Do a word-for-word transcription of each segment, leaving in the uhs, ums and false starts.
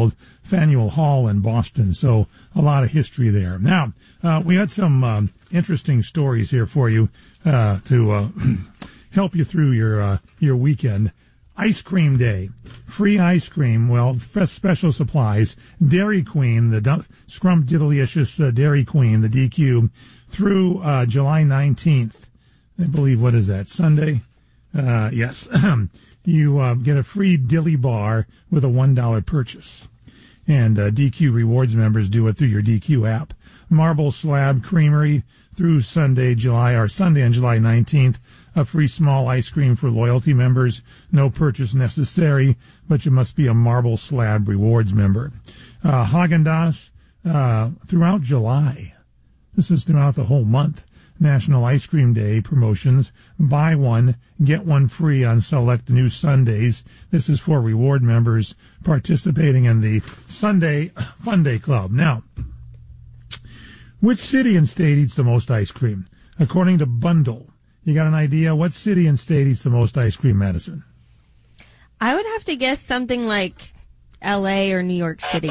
old Faneuil Hall in Boston. So a lot of history there. Now, uh, we had some um, interesting stories here for you uh, to uh, help you through your uh, your weekend. Ice Cream Day. Free ice cream, well, special supplies. Dairy Queen, the du- scrumptious uh, Dairy Queen, the D Q, through uh, July nineteenth. I believe, what is that, Sunday? Uh, yes. You uh, get a free dilly bar with a one dollar purchase. And uh, D Q Rewards members do it through your D Q app. Marble Slab Creamery through Sunday, July, or Sunday on July nineteenth. A free small ice cream for loyalty members. No purchase necessary, but you must be a Marble Slab Rewards member. Uh, Haagen-Dazs uh, throughout July. This is throughout the whole month. National Ice Cream Day promotions. Buy one, get one free on select new Sundays. This is for reward members participating in the Sunday Fun Day Club. Now, which city and state eats the most ice cream? According to Bundle, you got an idea? What city and state eats the most ice cream, Madison? I would have to guess something like L A or New York City.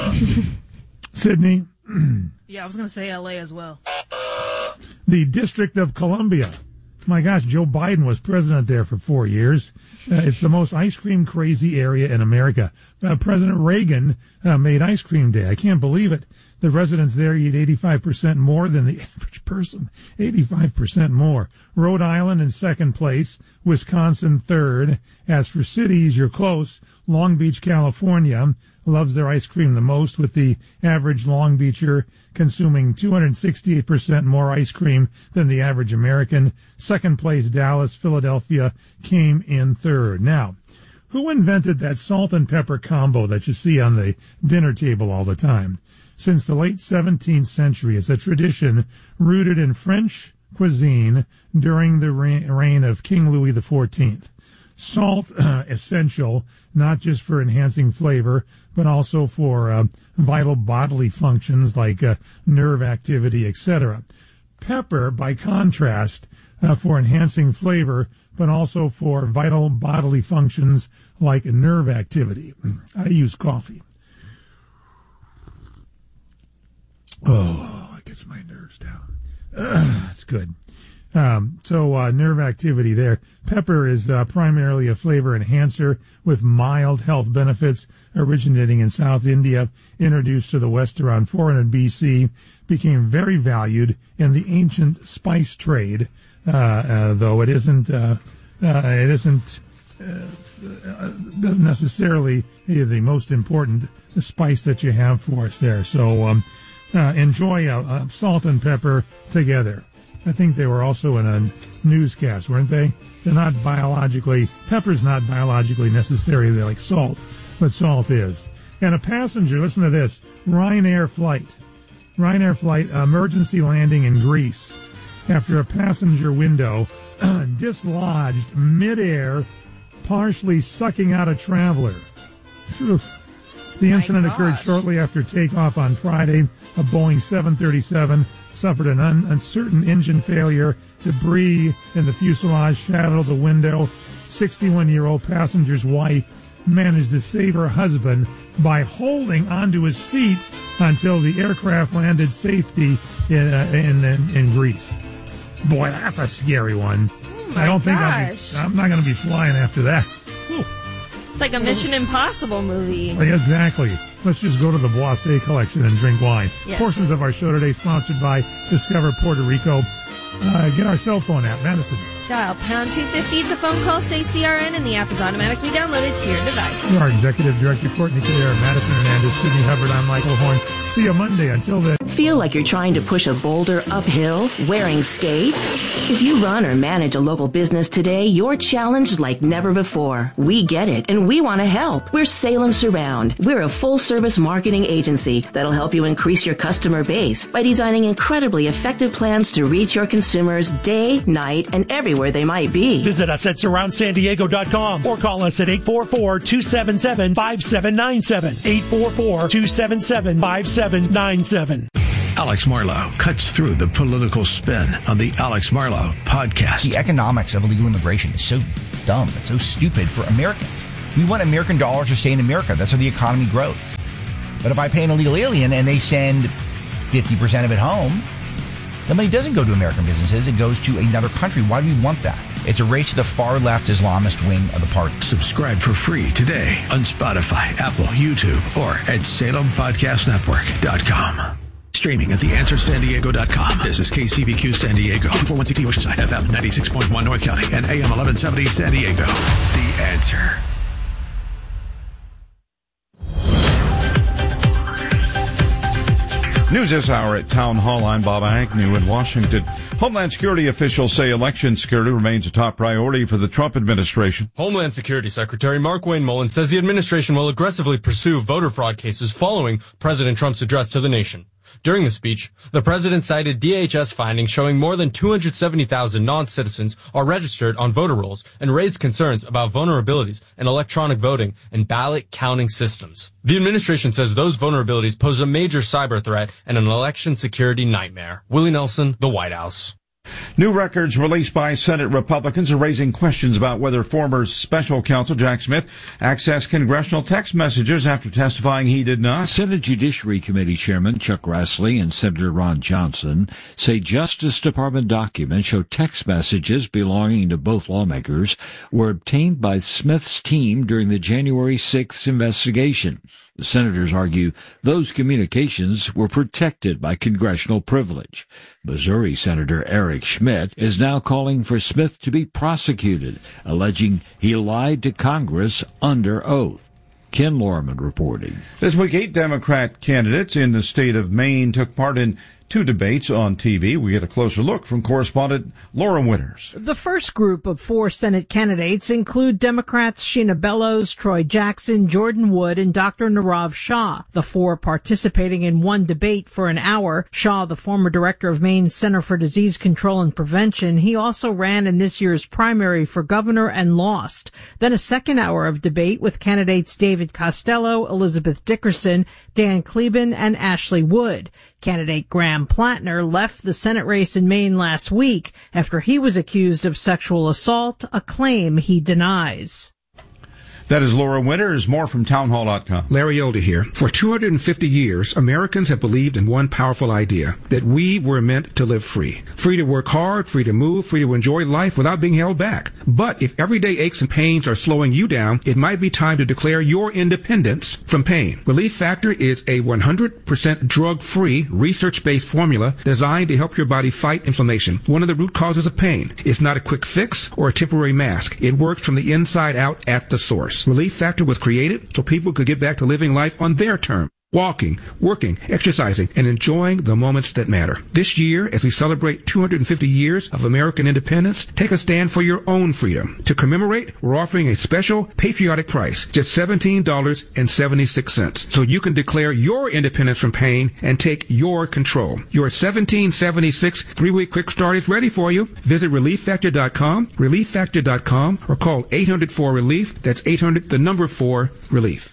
Sydney? Yeah, I was going to say L A as well. The District of Columbia. My gosh, Joe Biden was president there for four years. Uh, it's the most ice cream crazy area in America. Uh, President Reagan uh, made Ice Cream Day. I can't believe it. The residents there eat eighty-five percent more than the average person. eighty-five percent more. Rhode Island in second place. Wisconsin third. As for cities, you're close. Long Beach, California loves their ice cream the most, with the average Long Beacher consuming two hundred sixty-eight percent more ice cream than the average American. Second place, Dallas. Philadelphia came in third. Now, who invented that salt and pepper combo that you see on the dinner table all the time? Since the late seventeenth century, it's a tradition rooted in French cuisine during the reign of King Louis the fourteenth. Salt, uh, essential, not just for enhancing flavor, but also for uh, vital bodily functions like uh, nerve activity, et cetera. Pepper, by contrast, uh, for enhancing flavor, but also for vital bodily functions like nerve activity. I use coffee. Oh, it gets my nerves down. That's good. Um, so uh, nerve activity there. Pepper is uh, primarily a flavor enhancer with mild health benefits, originating in South India, introduced to the West around four hundred B C, became very valued in the ancient spice trade, uh, uh, though it isn't, uh, uh, it isn't, uh, doesn't necessarily be the most important spice that you have for us there. So um, uh, enjoy uh, uh, salt and pepper together. I think they were also in a newscast, weren't they? They're not biologically, pepper's not biologically necessary, they're like salt, but salt is. And a passenger, listen to this, Ryanair flight. Ryanair flight, emergency landing in Greece after a passenger window dislodged midair, partially sucking out a traveler. Whew. The incident occurred shortly after takeoff on Friday. A Boeing seven thirty-seven suffered an un- uncertain engine failure. Debris in the fuselage shattered the window. sixty-one-year-old passenger's wife managed to save her husband by holding onto his feet until the aircraft landed safety in uh, in, in, in Greece. Boy, that's a scary one. Oh my I don't think gosh. I'll be, I'm not going to be flying after that. Whew. It's like a Mission Impossible movie. Exactly. Let's just go to the Boisset collection and drink wine. Yes. Portions of our show today sponsored by Discover Puerto Rico. Uh, get our cell phone app, Madison. Dial pound two fifty. It's a phone call. Say C R N, and the app is automatically downloaded to your device. Our executive director, Courtney Cadera, Madison Hernandez, Sydney Hubbard. I'm Michael Horn. See you Monday. Until then. Feel like you're trying to push a boulder uphill wearing skates? If you run or manage a local business today, you're challenged like never before. We get it, and we want to help. We're Salem Surround. We're a full-service marketing agency that'll help you increase your customer base by designing incredibly effective plans to reach your consumers day, night, and everywhere they might be. Visit us at surround san diego dot com or call us at eight four four, two seven seven, five seven nine seven. eight four four, two seven seven, five seven nine seven. Alex Marlow cuts through the political spin on the Alex Marlow podcast. The economics of illegal immigration is so dumb. It's so stupid for Americans. We want American dollars to stay in America. That's how the economy grows. But if I pay an illegal alien and they send fifty percent of it home, the money doesn't go to American businesses. It goes to another country. Why do we want that? It's a race to the far left Islamist wing of the party. Subscribe for free today on Spotify, Apple, YouTube, or at Salem Podcast Network dot com. Streaming at the answer san diego dot com. This is K C B Q San Diego, two forty-one C T Oceanside, F M ninety-six point one North County, and A M eleven seventy San Diego. The Answer. News this hour at Town Hall. I'm Bob Agnew in Washington. Homeland Security officials say election security remains a top priority for the Trump administration. Homeland Security Secretary Markwayne Mullin says the administration will aggressively pursue voter fraud cases following President Trump's address to the nation. During the speech, the president cited D H S findings showing more than two hundred seventy thousand non-citizens are registered on voter rolls and raised concerns about vulnerabilities in electronic voting and ballot counting systems. The administration says those vulnerabilities pose a major cyber threat and an election security nightmare. Willie Nelson, the White House. New records released by Senate Republicans are raising questions about whether former special counsel Jack Smith accessed congressional text messages after testifying he did not. Senate Judiciary Committee Chairman Chuck Grassley and Senator Ron Johnson say Justice Department documents show text messages belonging to both lawmakers were obtained by Smith's team during the January sixth investigation. The senators argue those communications were protected by congressional privilege. Missouri Senator Eric Schmidt is now calling for Smith to be prosecuted, alleging he lied to Congress under oath. Ken Lorman reporting. This week, eight Democrat candidates in the state of Maine took part in two debates on T V. We get a closer look from correspondent Laura Winters. The first group of four Senate candidates include Democrats Sheena Bellows, Troy Jackson, Jordan Wood, and Doctor Nirav Shah. The four participating in one debate for an hour. Shah, the former director of Maine's Center for Disease Control and Prevention, he also ran in this year's primary for governor and lost. Then a second hour of debate with candidates David Costello, Elizabeth Dickerson, Dan Kleben, and Ashley Wood. Candidate Graham Plattner left the Senate race in Maine last week after he was accused of sexual assault, a claim he denies. That is Laura Winters. More from town hall dot com. Larry Older here. For two hundred fifty years, Americans have believed in one powerful idea, that we were meant to live free. Free to work hard, free to move, free to enjoy life without being held back. But if everyday aches and pains are slowing you down, it might be time to declare your independence from pain. Relief Factor is a one hundred percent drug-free, research-based formula designed to help your body fight inflammation, one of the root causes of pain. It's not a quick fix or a temporary mask. It works from the inside out at the source. Relief Factor was created so people could get back to living life on their terms. Walking, working, exercising, and enjoying the moments that matter. This year, as we celebrate two hundred fifty years of American independence, take a stand for your own freedom. To commemorate, we're offering a special patriotic price, just seventeen dollars and seventy-six cents, so you can declare your independence from pain and take your control. Your seventeen seventy-six three-week quick start is ready for you. Visit relief factor dot com, relief factor dot com, or call eight hundred four relief. That's eight hundred, the number four, relief.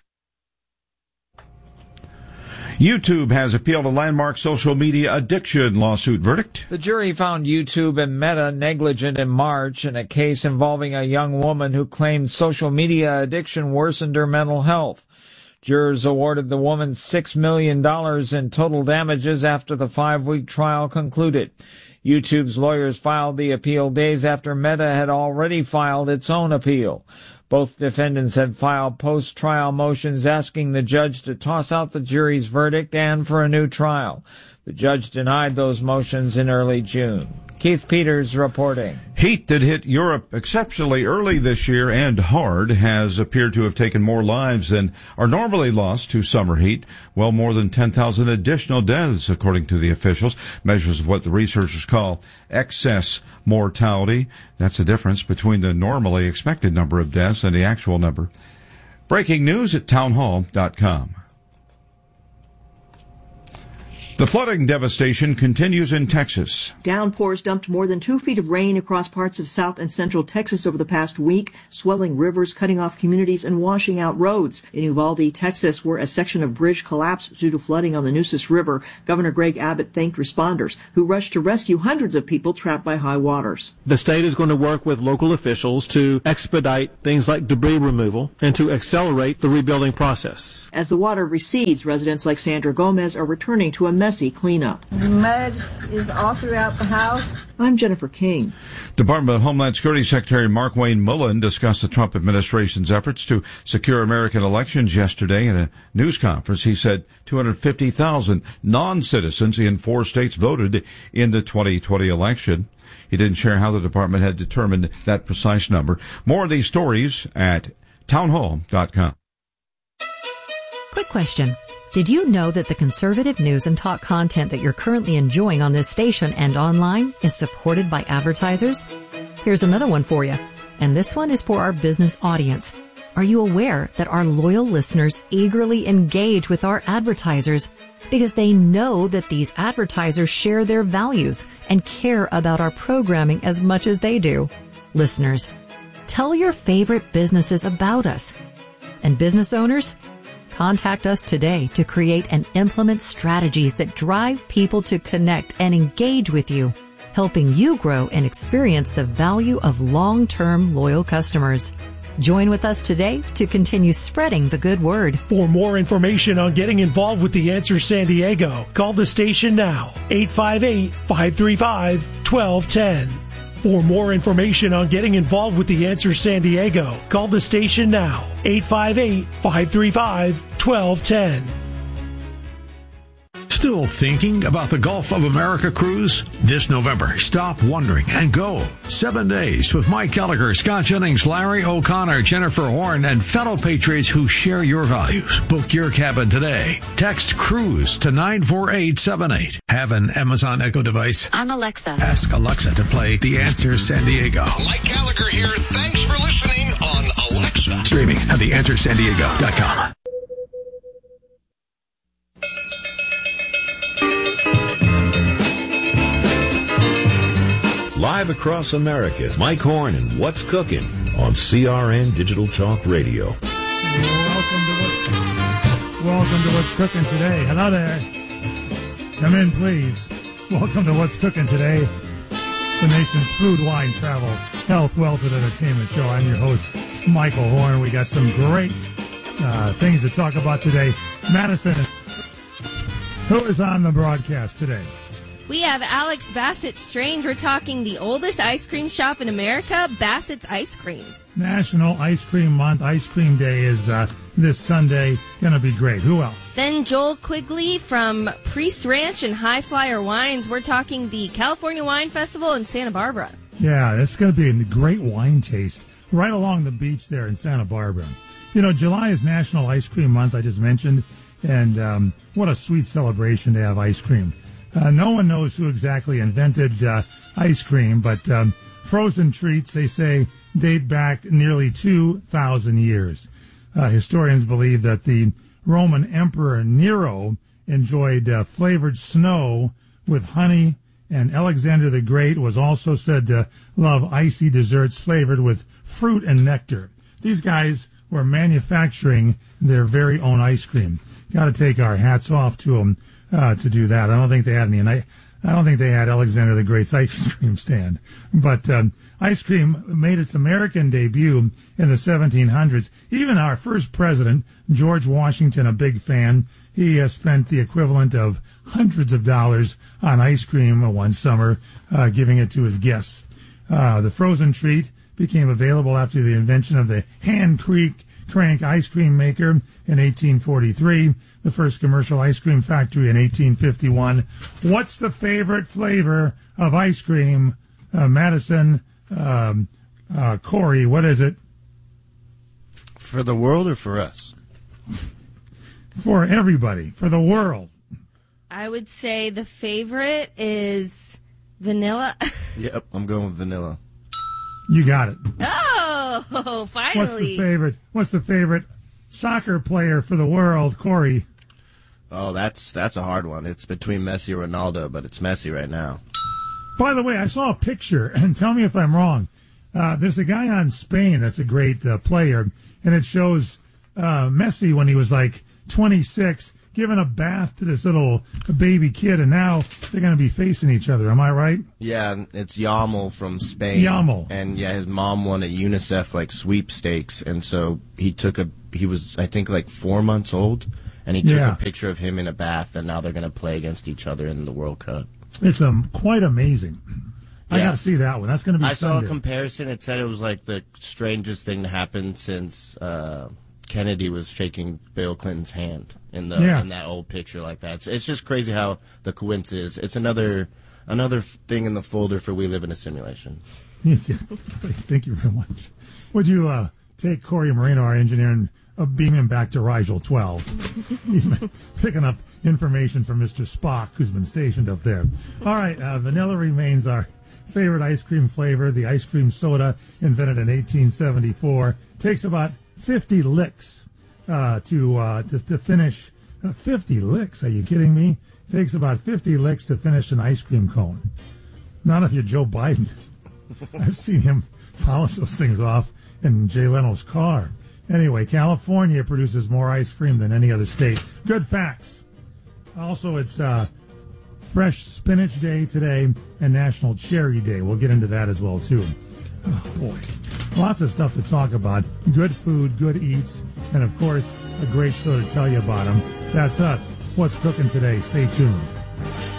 YouTube has appealed a landmark social media addiction lawsuit verdict. The jury found YouTube and Meta negligent in March in a case involving a young woman who claimed social media addiction worsened her mental health. Jurors awarded the woman six million dollars in total damages after the five-week trial concluded. YouTube's lawyers filed the appeal days after Meta had already filed its own appeal. Both defendants had filed post-trial motions asking the judge to toss out the jury's verdict and for a new trial. The judge denied those motions in early June. Keith Peters reporting. Heat that hit Europe exceptionally early this year and hard has appeared to have taken more lives than are normally lost to summer heat. Well, more than ten thousand additional deaths, according to the officials. Measures of what the researchers call excess mortality. That's the difference between the normally expected number of deaths and the actual number. Breaking news at town hall dot com. The flooding devastation continues in Texas. Downpours dumped more than two feet of rain across parts of south and central Texas over the past week, swelling rivers, cutting off communities, and washing out roads. In Uvalde, Texas, where a section of bridge collapsed due to flooding on the Nueces River, Governor Greg Abbott thanked responders who rushed to rescue hundreds of people trapped by high waters. The state is going to work with local officials to expedite things like debris removal and to accelerate the rebuilding process. As the water recedes, residents like Sandra Gomez are returning to a messy cleanup. Mud is all throughout the house. I'm Jennifer King. Department of Homeland Security Secretary Markwayne Mullin discussed the Trump administration's efforts to secure American elections yesterday in a news conference. He said two hundred fifty thousand non-citizens in four states voted in the twenty twenty election. He didn't share how the department had determined that precise number. More of these stories at townhall dot com. Quick question. Did you know that the conservative news and talk content that you're currently enjoying on this station and online is supported by advertisers? Here's another one for you. And this one is for our business audience. Are you aware that our loyal listeners eagerly engage with our advertisers because they know that these advertisers share their values and care about our programming as much as they do? Listeners, tell your favorite businesses about us. And business owners, contact us today to create and implement strategies that drive people to connect and engage with you, helping you grow and experience the value of long-term loyal customers. Join with us today to continue spreading the good word. For more information on getting involved with The Answer San Diego, call the station now, eight five eight, five three five, one two one zero. For more information on getting involved with The Answer San Diego, call the station now, eight five eight, five three five, one two one zero. Still thinking about the Gulf of America cruise? This November, stop wondering and go. Seven days with Mike Gallagher, Scott Jennings, Larry O'Connor, Jennifer Horn, and fellow patriots who share your values. Book your cabin today. Text CRUISE to nine four eight seven eight. Have an Amazon Echo device? I'm Alexa. Ask Alexa to play The Answer San Diego. Mike Gallagher here. Thanks for listening on Alexa. Streaming at the answer san diego dot com. Live across America, Mike Horn and What's Cooking on C R N Digital Talk Radio. Welcome to What's, welcome to What's Cooking Today. Hello there. Come in, please. Welcome to What's Cooking Today, the nation's food, wine, travel, health, wealth, and entertainment show. I'm your host, Michael Horn. We got some great uh, things to talk about today. Madison, who is on the broadcast today? We have Alex Bassett Strange. We're talking the oldest ice cream shop in America, Bassett's Ice Cream. National Ice Cream Month. Ice Cream Day is uh, this Sunday. Going to be great. Who else? Then Joel Quigley from Priest Ranch and High Flyer Wines. We're talking the California Wine Festival in Santa Barbara. Yeah, it's going to be a great wine taste right along the beach there in Santa Barbara. You know, July is National Ice Cream Month, I just mentioned, and um, what a sweet celebration to have ice cream. Uh, no one knows who exactly invented uh, ice cream, but um, frozen treats, they say, date back nearly two thousand years. Uh, historians believe that the Roman Emperor Nero enjoyed uh, flavored snow with honey, and Alexander the Great was also said to love icy desserts flavored with fruit and nectar. These guys were manufacturing their very own ice cream. Got to take our hats off to them. Uh, to do that. I don't think they had any, and I, I don't think they had Alexander the Great's ice cream stand. But um, ice cream made its American debut in the seventeen hundreds. Even our first president, George Washington, a big fan, he uh, spent the equivalent of hundreds of dollars on ice cream one summer, uh, giving it to his guests. Uh, the frozen treat became available after the invention of the hand creek crank ice cream maker in eighteen forty-three. The first commercial ice cream factory in eighteen fifty-one. What's the favorite flavor of ice cream? Uh, Madison, um, uh, Corey, what is it? For the world or for us? For everybody, for the world. I would say the favorite is vanilla. Yep, I'm going with vanilla. You got it. Oh, finally. What's the favorite? What's the favorite soccer player for the world, Corey? Oh, that's that's a hard one. It's between Messi and Ronaldo, but it's Messi right now. By the way, I saw a picture, and tell me if I'm wrong. Uh, there's a guy on Spain that's a great uh, player, and it shows uh, Messi when he was like twenty-six, giving a bath to this little baby kid, and now they're going to be facing each other. Am I right? Yeah, it's Yamal from Spain. Yamal. And yeah, his mom won a UNICEF like sweepstakes, and so he took a. He was, I think, like four months old, and he took Yeah. a picture of him in a bath, and now they're going to play against each other in the World Cup. It's um, quite amazing. I Yeah. got to see that one. That's going to be I saw Sunday. a comparison. It said it was like the strangest thing to happen since uh, Kennedy was shaking Bill Clinton's hand in the Yeah. in that old picture like that. It's, it's just crazy how the coincidence. It's another another thing in the folder for We Live in a Simulation. Yeah, thank you very much. Would you uh, take Corey Marino, our engineer, and uh, beam him back to Rigel twelve? He's been picking up information from Mister Spock, who's been stationed up there. All right, uh, vanilla remains our favorite ice cream flavor. The ice cream soda, invented in eighteen seventy-four, takes about fifty licks uh, to, uh, to to finish. Uh, fifty licks? Are you kidding me? Takes about fifty licks to finish an ice cream cone. Not if you're Joe Biden. I've seen him polish those things off in Jay Leno's car. Anyway, California produces more ice cream than any other state. Good facts. Also, it's uh, Fresh Spinach Day today and National Cherry Day. We'll get into that as well, too. Oh, boy. Lots of stuff to talk about. Good food, good eats, and, of course, a great show to tell you about them. That's us. What's cooking today? Stay tuned.